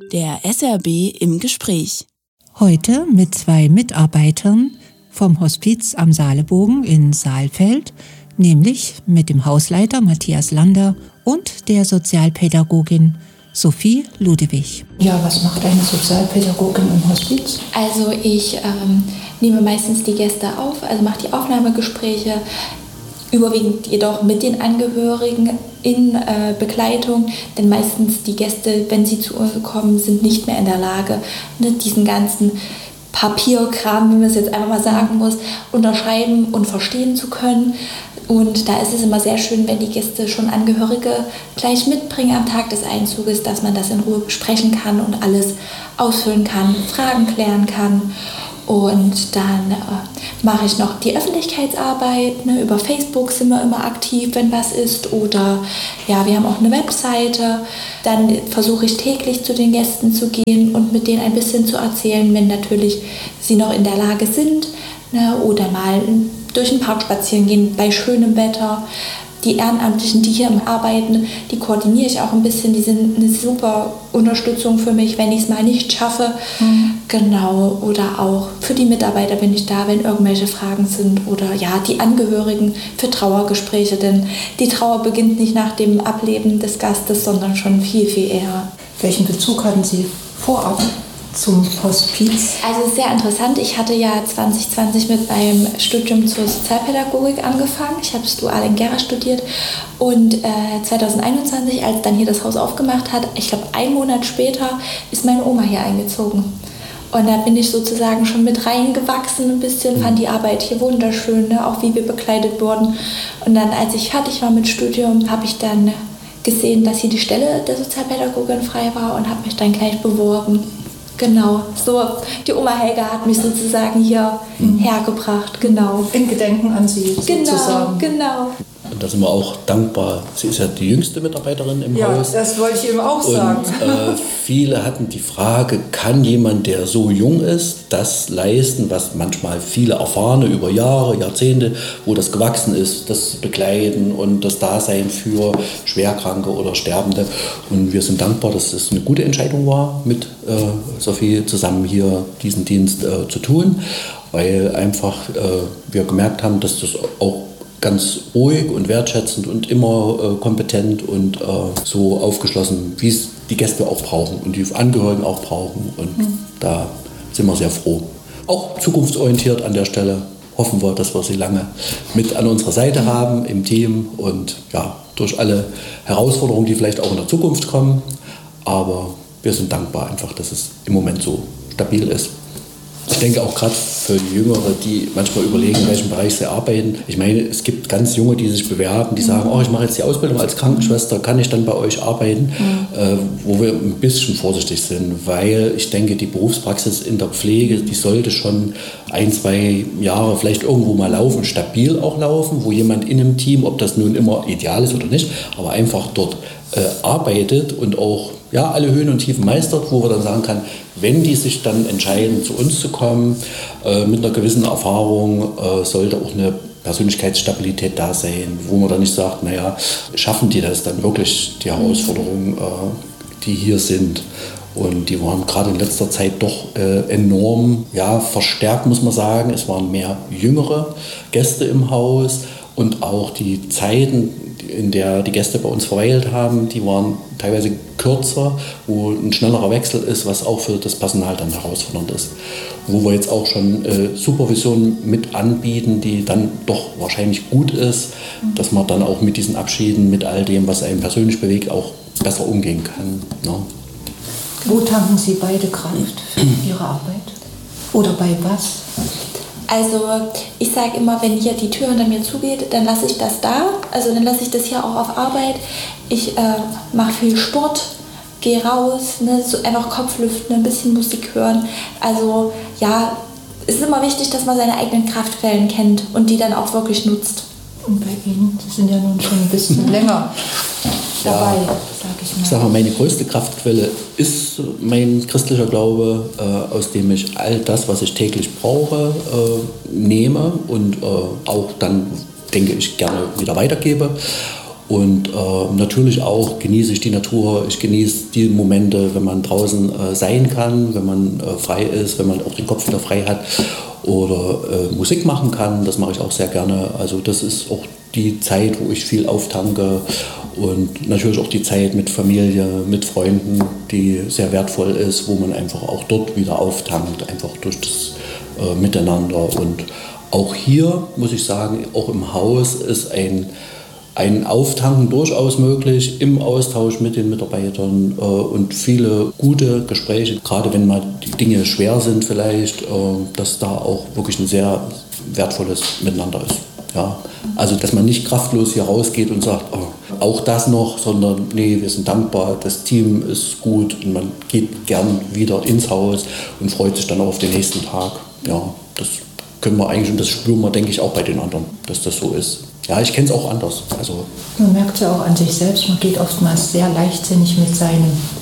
Der SRB im Gespräch. Heute mit 2 Mitarbeitern vom Hospiz am Saalebogen in Saalfeld, nämlich mit dem Hausleiter Matthias Lander und der Sozialpädagogin Sophie Ludewig. Ja, was macht eine Sozialpädagogin im Hospiz? Also ich nehme meistens die Gäste auf, also mache die Aufnahmegespräche, überwiegend jedoch mit den Angehörigen in Begleitung, denn meistens die Gäste, wenn sie zu uns kommen, sind nicht mehr in der Lage, diesen ganzen Papierkram, wie man es jetzt einfach mal sagen muss, unterschreiben und verstehen zu können. Und da ist es immer sehr schön, wenn die Gäste schon Angehörige gleich mitbringen am Tag des Einzuges, dass man das in Ruhe besprechen kann und alles ausfüllen kann, Fragen klären kann. Und dann mache ich noch die Öffentlichkeitsarbeit. Über Facebook sind wir immer aktiv, wenn was ist. Oder ja, wir haben auch eine Webseite. Dann versuche ich täglich zu den Gästen zu gehen und mit denen ein bisschen zu erzählen, wenn natürlich sie noch in der Lage sind. Oder mal durch den Park spazieren gehen bei schönem Wetter. Die Ehrenamtlichen, die hier arbeiten, die koordiniere ich auch ein bisschen. Die sind eine super Unterstützung für mich, wenn ich es mal nicht schaffe. Genau. Oder auch für die Mitarbeiter bin ich da, wenn irgendwelche Fragen sind. Oder ja, die Angehörigen für Trauergespräche. Denn die Trauer beginnt nicht nach dem Ableben des Gastes, sondern schon viel, viel eher. Welchen Bezug hatten Sie vorab zum Hospiz? Also sehr interessant. Ich hatte ja 2020 mit meinem Studium zur Sozialpädagogik angefangen. Ich habe das dual in Gera studiert und 2021, als dann hier das Haus aufgemacht hat, ich glaube 1 Monat später, ist meine Oma hier eingezogen. Und da bin ich sozusagen schon mit reingewachsen ein bisschen, fand die Arbeit hier wunderschön, auch wie wir begleitet wurden. Und dann, als ich fertig war mit Studium, habe ich dann gesehen, dass hier die Stelle der Sozialpädagogin frei war und habe mich dann gleich beworben. Genau, so die Oma Helga hat mich sozusagen hier hergebracht, genau. In Gedenken an Sie sozusagen. Genau. Und da sind wir auch dankbar. Sie ist ja die jüngste Mitarbeiterin im Haus. Ja, das wollte ich eben auch sagen. Und viele hatten die Frage, kann jemand, der so jung ist, das leisten, was manchmal viele Erfahrene über Jahre, Jahrzehnte, wo das gewachsen ist, das Begleiten und das Dasein für Schwerkranke oder Sterbende. Und wir sind dankbar, dass es eine gute Entscheidung war, mit Sophie zusammen hier diesen Dienst zu tun, weil einfach wir gemerkt haben, dass das auch ganz ruhig und wertschätzend und immer kompetent und so aufgeschlossen, wie es die Gäste auch brauchen und die Angehörigen auch brauchen. Und da sind wir sehr froh. Auch zukunftsorientiert an der Stelle hoffen wir, dass wir sie lange mit an unserer Seite haben im Team und ja, durch alle Herausforderungen, die vielleicht auch in der Zukunft kommen. Aber wir sind dankbar einfach, dass es im Moment so stabil ist. Ich denke auch gerade für Jüngere, die manchmal überlegen, in welchem Bereich sie arbeiten. Ich meine, es gibt ganz Junge, die sich bewerben, die sagen, oh, ich mache jetzt die Ausbildung als Krankenschwester, kann ich dann bei euch arbeiten? Wo wir ein bisschen vorsichtig sind, weil ich denke, die Berufspraxis in der Pflege, die sollte schon 1, 2 Jahre vielleicht irgendwo mal laufen, stabil auch laufen, wo jemand in einem Team, ob das nun immer ideal ist oder nicht, aber einfach dort arbeitet und auch ja, alle Höhen und Tiefen meistert, wo wir dann sagen kann, wenn die sich dann entscheiden, zu uns zu kommen, mit einer gewissen Erfahrung, sollte auch eine Persönlichkeitsstabilität da sein, wo man dann nicht sagt, naja, schaffen die das dann wirklich, die Herausforderungen, die hier sind. Und die waren gerade in letzter Zeit doch enorm verstärkt, muss man sagen. Es waren mehr jüngere Gäste im Haus und auch die Zeiten, in der die Gäste bei uns verweilt haben, die waren teilweise kürzer, wo ein schnellerer Wechsel ist, was auch für das Personal dann herausfordernd ist. Wo wir jetzt auch schon Supervision mit anbieten, die dann doch wahrscheinlich gut ist, dass man dann auch mit diesen Abschieden, mit all dem, was einen persönlich bewegt, auch besser umgehen kann. Ne? Wo tanken Sie beide Kraft für Ihre Arbeit? Oder bei was? Also ich sage immer, wenn hier die Tür hinter mir zugeht, dann lasse ich das da. Also dann lasse ich das hier auch auf Arbeit. Ich mache viel Sport, gehe raus, so einfach Kopflüften, ein bisschen Musik hören. Also ja, es ist immer wichtig, dass man seine eigenen Kraftquellen kennt und die dann auch wirklich nutzt. Und bei Ihnen, Sie sind ja nun schon ein bisschen länger dabei, sage ich mal. Ich sage mal, meine größte Kraftquelle ist mein christlicher Glaube, aus dem ich all das, was ich täglich brauche, nehme und auch dann, denke ich, gerne wieder weitergebe. Und natürlich auch genieße ich die Natur, ich genieße die Momente, wenn man draußen sein kann, wenn man frei ist, wenn man auch den Kopf wieder frei hat oder Musik machen kann, das mache ich auch sehr gerne. Also das ist auch die Zeit, wo ich viel auftanke und natürlich auch die Zeit mit Familie, mit Freunden, die sehr wertvoll ist, wo man einfach auch dort wieder auftankt, einfach durch das Miteinander. Und auch hier muss ich sagen, auch im Haus ist ein Auftanken durchaus möglich im Austausch mit den Mitarbeitern und viele gute Gespräche, gerade wenn mal die Dinge schwer sind vielleicht, dass da auch wirklich ein sehr wertvolles Miteinander ist. Ja, also dass man nicht kraftlos hier rausgeht und sagt, oh, auch das noch, sondern nee, wir sind dankbar, das Team ist gut und man geht gern wieder ins Haus und freut sich dann auch auf den nächsten Tag. Ja, das können wir eigentlich und das spüren wir, denke ich, auch bei den anderen, dass das so ist. Ja, ich kenne es auch anders. Also man merkt es ja auch an sich selbst, man geht oftmals sehr leichtsinnig mit seinem